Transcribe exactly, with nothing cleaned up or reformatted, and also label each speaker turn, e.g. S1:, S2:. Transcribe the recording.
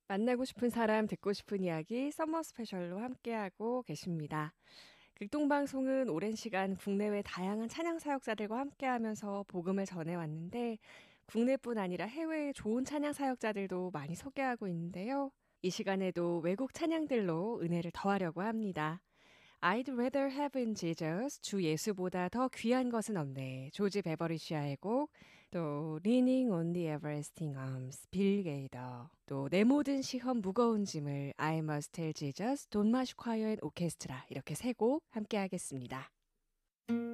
S1: 만나고 싶은 사람, 듣고 싶은 이야기, 서머 스페셜로 함께하고 계십니다. 극동방송은 오랜 시간 국내외 다양한 찬양 사역자들과 함께하면서 복음을 전해왔는데, 국내뿐 아니라 해외의 좋은 찬양 사역자들도 많이 소개하고 있는데요. 이 시간에도 외국 찬양들로 은혜를 더하려고 합니다. I'd rather have in Jesus, 주 예수보다 더 귀한 것은 없네. 조지 베버리시아의 곡, 또 Leaning on the Everlasting Arms, 빌 게이더, 또 내 모든 시험 무거운 짐을 I must tell Jesus, 돈마시 콰이어 앤 오케스트라 이렇게 세 곡 함께 하겠습니다.